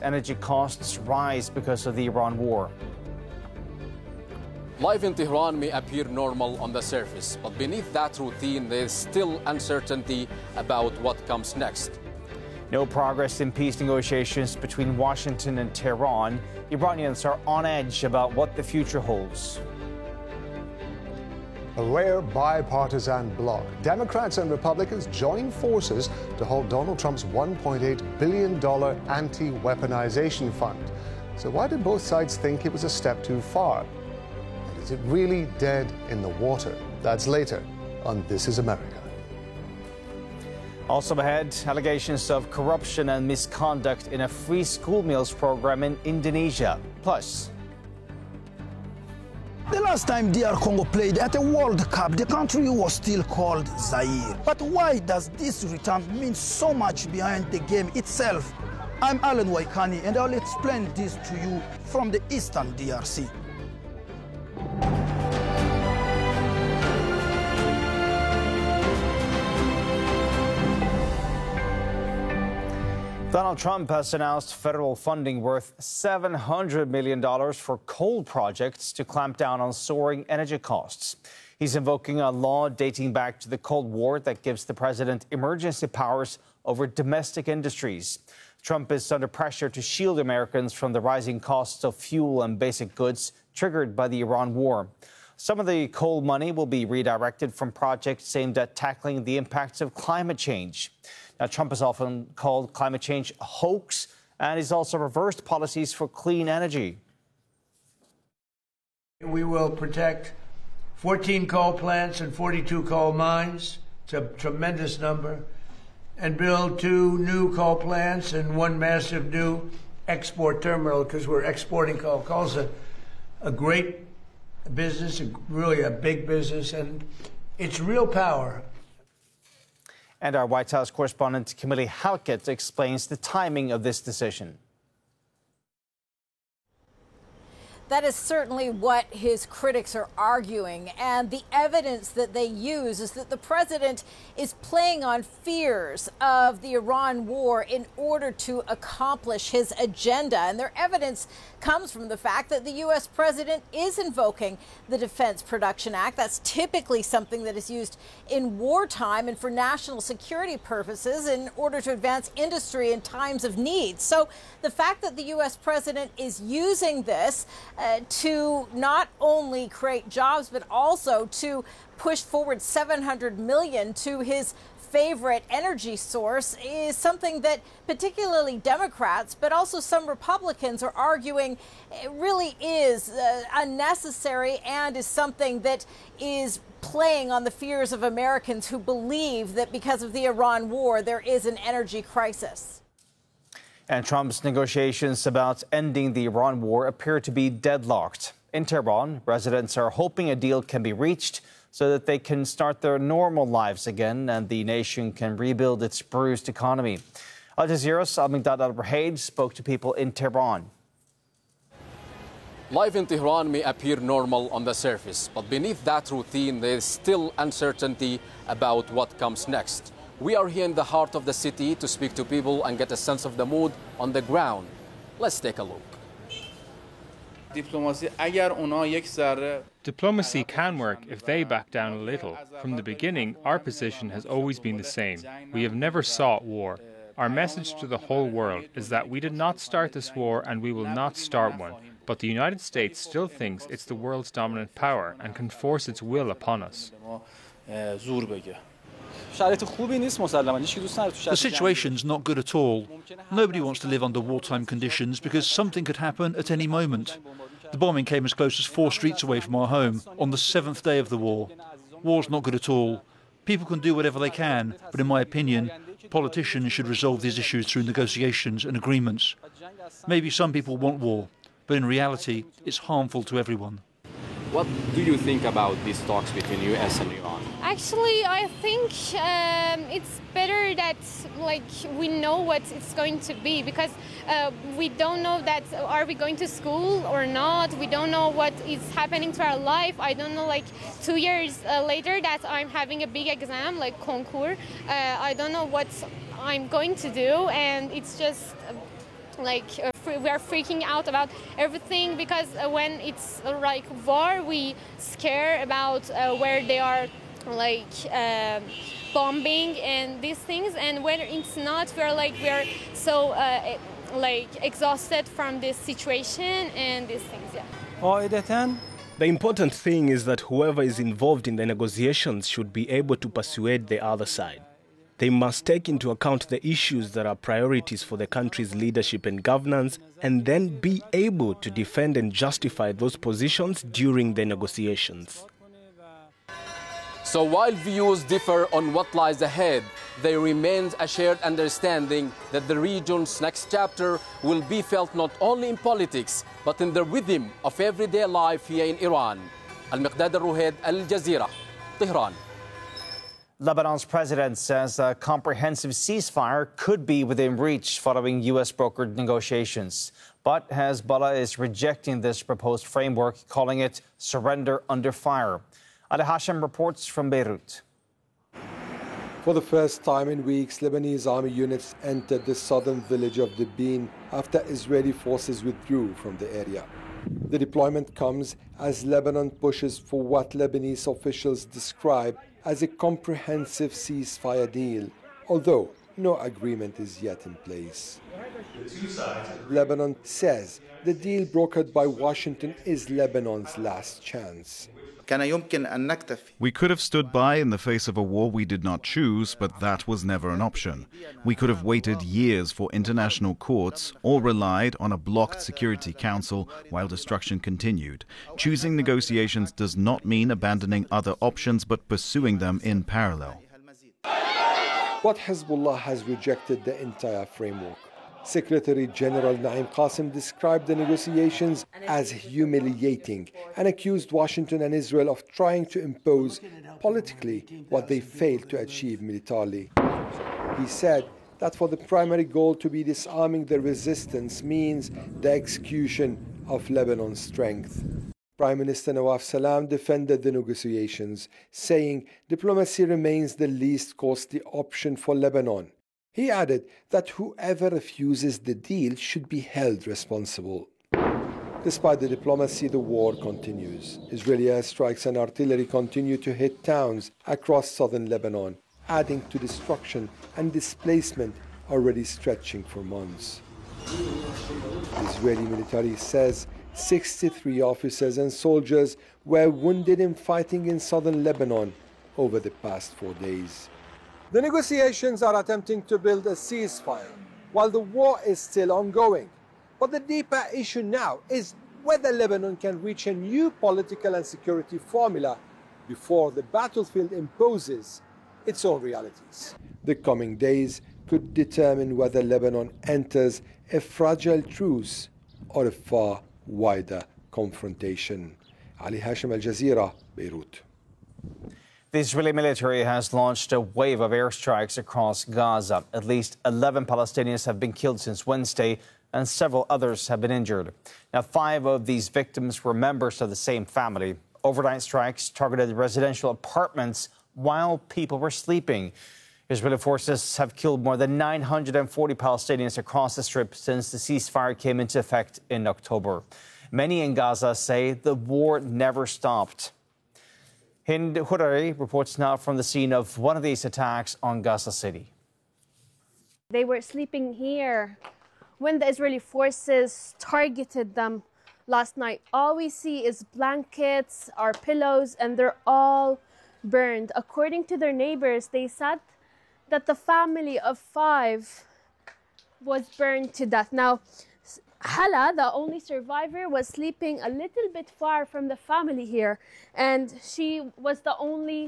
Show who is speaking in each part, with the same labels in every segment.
Speaker 1: energy costs rise because of the Iran war.
Speaker 2: Life in Tehran may appear normal on the surface, but beneath that routine, there is still uncertainty about what comes next.
Speaker 1: No progress in peace negotiations between Washington and Tehran. Iranians are on edge about what the future holds.
Speaker 3: A rare bipartisan bloc. Democrats and Republicans joining forces to halt Donald Trump's $1.8 billion anti-weaponization fund. So why did both sides think it was a step too far? And is it really dead in the water? That's later on This Is America.
Speaker 1: Also ahead, allegations of corruption and misconduct in a free school meals program in Indonesia. Plus,
Speaker 4: the last time DR Congo played at a World Cup, the country was still called Zaire. But why does this return mean so much behind the game itself? I'm Alan Waikani, and I'll explain this to you from the Eastern DRC.
Speaker 1: Donald Trump has announced federal funding worth $700 million for coal projects to clamp down on soaring energy costs. He's invoking a law dating back to the Cold War that gives the president emergency powers over domestic industries. Trump is under pressure to shield Americans from the rising costs of fuel and basic goods triggered by the Iran war. Some of the coal money will be redirected from projects aimed at tackling the impacts of climate change. Now, Trump has often called climate change a hoax, and he's also reversed policies for clean energy.
Speaker 5: We will protect 14 coal plants and 42 coal mines. It's a tremendous number. And build 2 new coal plants and 1 massive new export terminal, because we're exporting coal. Coal's a great business, really a big business, and it's real power.
Speaker 1: And our White House correspondent Camille Halkett explains the timing of this decision.
Speaker 6: That is certainly what his critics are arguing. And the evidence that they use is that the president is playing on fears of the Iran war in order to accomplish his agenda. And their evidence comes from the fact that the U.S. president is invoking the Defense Production Act. That's typically something that is used in wartime and for national security purposes in order to advance industry in times of need. So the fact that the U.S. president is using this to not only create jobs, but also to push forward $700 million to his favorite energy source is something that particularly Democrats, but also some Republicans are arguing it really is unnecessary and is something that is playing on the fears of Americans who believe that because of the Iran war, there is an energy crisis.
Speaker 1: And Trump's negotiations about ending the Iran war appear to be deadlocked. In Tehran, residents are hoping a deal can be reached so that they can start their normal lives again and the nation can rebuild its bruised economy. Al Jazeera's Al-Migdad Al-Rahaid spoke to people in Tehran.
Speaker 2: Life in Tehran may appear normal on the surface, but beneath that routine, there is still uncertainty about what comes next. We are here in the heart of the city to speak to people and get a sense of the mood on the ground. Let's take a look.
Speaker 7: Diplomacy can work if they back down a little. From the beginning, our position has always been the same. We have never sought war. Our message to the whole world is that we did not start this war and we will not start one. But the United States still thinks it's the world's dominant power and can force its will upon us.
Speaker 8: The situation's not good at all. Nobody wants to live under wartime conditions because something could happen at any moment. The bombing came as close as 4 streets away from our home on the 7th day of the war. War's not good at all. People can do whatever they can, but in my opinion, politicians should resolve these issues through negotiations and agreements. Maybe some people want war, but in reality, it's harmful to everyone.
Speaker 2: What do you think about these talks between US and Iran?
Speaker 9: Actually, I think it's better that we know what it's going to be, because we don't know that are we going to school or not. We don't know what is happening to our life. I don't know 2 years later that I'm having a big exam like concours. I don't know what I'm going to do, and it's just we are freaking out about everything, because when it's like war, we scare about where they are bombing and these things, and when it's not, we are so exhausted from this situation and these things. Yeah.
Speaker 10: The important thing is that whoever is involved in the negotiations should be able to persuade the other side. They must take into account the issues that are priorities for the country's leadership and governance, and then be able to defend and justify those positions during the negotiations.
Speaker 2: So while views differ on what lies ahead, there remains a shared understanding that the region's next chapter will be felt not only in politics, but in the rhythm of everyday life here in Iran. Al-Miqdad Al-Ruhaid, Al Jazeera, Tehran.
Speaker 1: Lebanon's president says a comprehensive ceasefire could be within reach following U.S.-brokered negotiations. But Hezbollah is rejecting this proposed framework, calling it surrender under fire. Ali Hashem reports from Beirut.
Speaker 11: For the first time in weeks, Lebanese army units entered the southern village of Dibin after Israeli forces withdrew from the area. The deployment comes as Lebanon pushes for what Lebanese officials describe as a comprehensive ceasefire deal, although no agreement is yet in place. Lebanon says the deal brokered by Washington is Lebanon's last chance.
Speaker 12: We could have stood by in the face of a war we did not choose, but that was never an option. We could have waited years for international courts or relied on a blocked Security Council while destruction continued. Choosing negotiations does not mean abandoning other options, but pursuing them in parallel.
Speaker 11: But Hezbollah has rejected the entire framework. Secretary General Naim Qassem described the negotiations as humiliating and accused Washington and Israel of trying to impose politically what they failed to achieve militarily. He said that for the primary goal to be disarming the resistance means the execution of Lebanon's strength. Prime Minister Nawaf Salam defended the negotiations, saying diplomacy remains the least costly option for Lebanon. He added that whoever refuses the deal should be held responsible. Despite the diplomacy, the war continues. Israeli airstrikes and artillery continue to hit towns across southern Lebanon, adding to destruction and displacement already stretching for months. The Israeli military says 63 officers and soldiers were wounded in fighting in southern Lebanon over the past 4 days. The negotiations are attempting to build a ceasefire while the war is still ongoing. But the deeper issue now is whether Lebanon can reach a new political and security formula before the battlefield imposes its own realities. The coming days could determine whether Lebanon enters a fragile truce or a far wider confrontation. Ali Hashem, Al Jazeera, Beirut.
Speaker 1: The Israeli military has launched a wave of airstrikes across Gaza. At least 11 Palestinians have been killed since Wednesday, and several others have been injured. Now, 5 of these victims were members of the same family. Overnight strikes targeted residential apartments while people were sleeping. Israeli forces have killed more than 940 Palestinians across the Strip since the ceasefire came into effect in October. Many in Gaza say the war never stopped. Hind Hurari reports now from the scene of one of these attacks on Gaza City.
Speaker 13: They were sleeping here when the Israeli forces targeted them last night. All we see is blankets, our pillows, and they're all burned. According to their neighbors, they said that the family of 5 was burned to death. Now, Hala, the only survivor, was sleeping a little bit far from the family here, and she was the only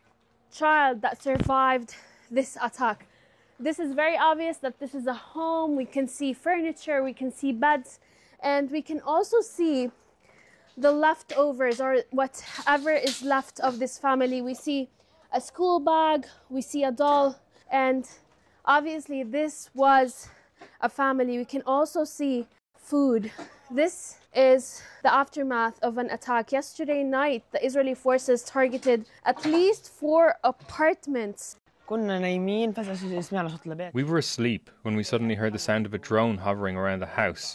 Speaker 13: child that survived this attack. This is very obvious that this is a home. We can see furniture, we can see beds, and we can also see the leftovers, or whatever is left of this family. We see a school bag, we see a doll, and obviously this was a family. We can also see food. This is the aftermath of an attack. Yesterday night, the Israeli forces targeted at least 4 apartments
Speaker 7: We were asleep when we suddenly heard the sound of a drone hovering around the house.